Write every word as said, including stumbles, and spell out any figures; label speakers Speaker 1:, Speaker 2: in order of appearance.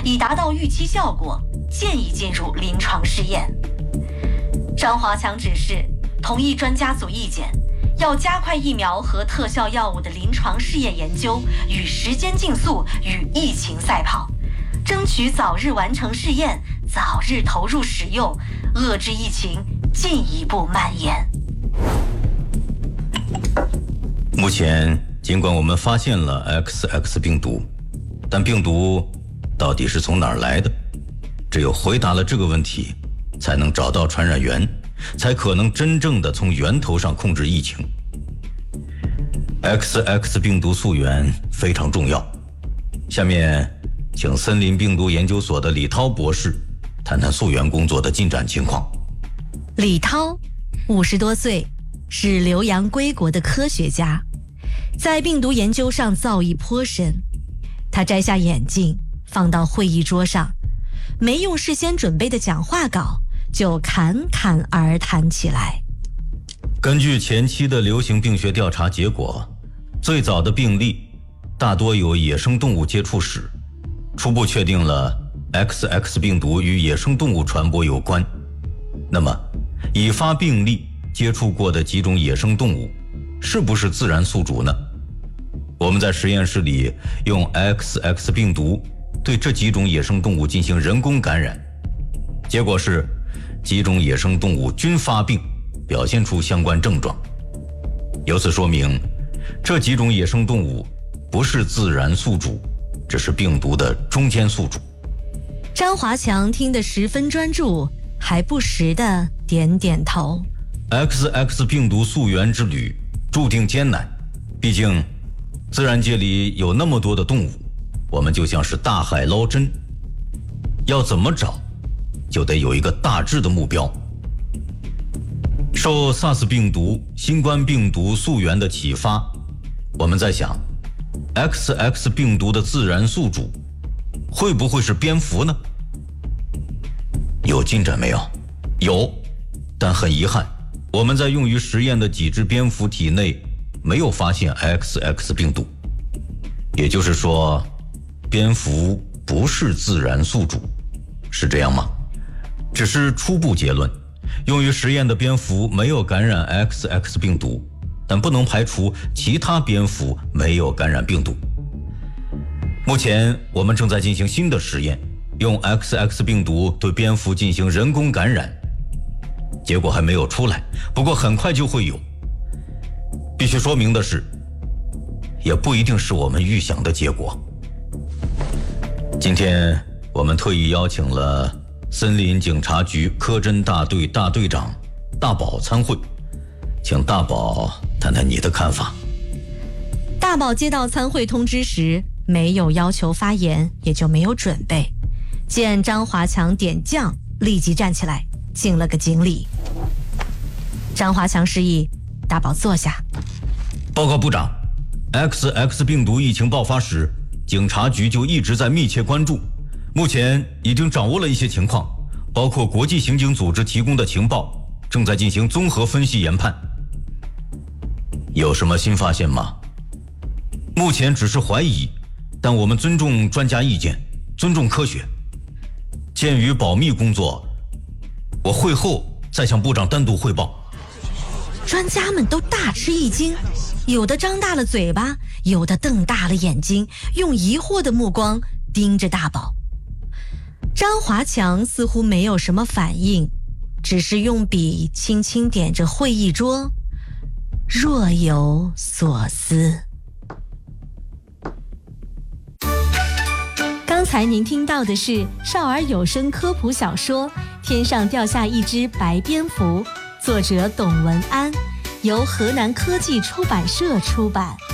Speaker 1: 已达到预期效果，建议进入临床试验。张华强指示同意专家组意见，要加快疫苗和特效药物的临床试验研究，与时间竞速，与疫情赛跑，争取早日完成试验，早日投入使用，遏制疫情进一步蔓延。
Speaker 2: 目前，尽管我们发现了 X X 病毒，但病毒到底是从哪儿来的？只有回答了这个问题，才能找到传染源，才可能真正的从源头上控制疫情。X X 病毒溯源非常重要。下面，请森林病毒研究所的李涛博士谈谈溯源工作的进展情况。
Speaker 3: 李涛，五十多岁，是留洋归国的科学家，在病毒研究上造诣颇深。他摘下眼镜，放到会议桌上，没用事先准备的讲话稿，就侃侃而谈起来。
Speaker 2: 根据前期的流行病学调查结果，最早的病例大多有野生动物接触史，初步确定了 X X 病毒与野生动物传播有关。那么，已发病例接触过的几种野生动物，是不是自然宿主呢？我们在实验室里用 X X 病毒对这几种野生动物进行人工感染，结果是几种野生动物均发病，表现出相关症状。由此说明，这几种野生动物不是自然宿主，只是病毒的中间宿主。
Speaker 3: 张华强听得十分专注，还不时地点点头。
Speaker 2: X X 病毒溯源之旅注定艰难，毕竟自然界里有那么多的动物，我们就像是大海捞针，要怎么找，就得有一个大致的目标。受 SARS 病毒、新冠病毒溯源的启发，我们在想 X X 病毒的自然宿主会不会是蝙蝠呢？有进展没有？有，但很遗憾，我们在用于实验的几只蝙蝠体内没有发现 X X 病毒。也就是说，蝙蝠不是自然宿主，是这样吗？只是初步结论，用于实验的蝙蝠没有感染 X X 病毒，但不能排除其他蝙蝠没有感染病毒。目前我们正在进行新的实验，用 X X 病毒对蝙蝠进行人工感染，结果还没有出来，不过很快就会有。必须说明的是，也不一定是我们预想的结果。今天我们特意邀请了森林警察局科侦大队大队长大宝参会，请大宝谈谈你的看法。
Speaker 3: 大宝接到参会通知时，没有要求发言，也就没有准备。见张华强点将，立即站起来，敬了个敬礼。张华强示意大宝坐下。
Speaker 2: 报告部长， X X 病毒疫情爆发时，警察局就一直在密切关注，目前已经掌握了一些情况，包括国际刑警组织提供的情报，正在进行综合分析研判。有什么新发现吗？目前只是怀疑，但我们尊重专家意见，尊重科学。鉴于保密工作，我会后再向部长单独汇报。
Speaker 3: 专家们都大吃一惊，有的张大了嘴巴，有的瞪大了眼睛，用疑惑的目光盯着大宝。张华强似乎没有什么反应，只是用笔轻轻点着会议桌，若有所思。刚才您听到的是少儿有声科普小说《天上掉下一只白蝙蝠》，作者董文安，由河南科技出版社出版。